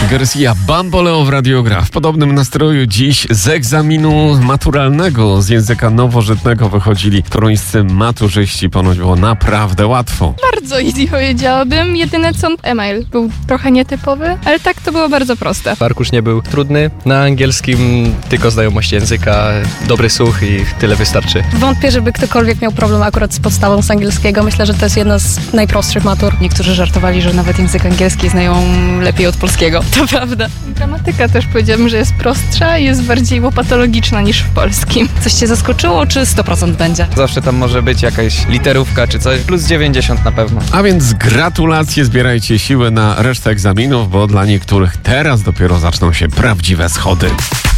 Garcia, Bamboleo w Radio Gra. W podobnym nastroju dziś z egzaminu maturalnego z języka nowożytnego wychodzili toruńscy maturzyści. Ponoć było naprawdę łatwo. Bardzo easy powiedziałabym. Jedyne co e-mail był trochę nietypowy, ale tak to było bardzo proste. Arkusz nie był trudny. Na angielskim tylko znajomość języka, dobry słuch i tyle wystarczy. Wątpię, żeby ktokolwiek miał problem akurat z podstawą z angielskiego. Myślę, że to jest jedna z najprostszych matur. Niektórzy żartowali, że nawet język angielski znają lepiej od polskiego. To prawda. Gramatyka też powiedziałabym, że jest prostsza i jest bardziej łopatologiczna niż w polskim. Coś cię zaskoczyło, czy 100% będzie? Zawsze tam może być jakaś literówka czy coś, plus 90 na pewno. A więc gratulacje, zbierajcie siły na resztę egzaminów, bo dla niektórych teraz dopiero zaczną się prawdziwe schody.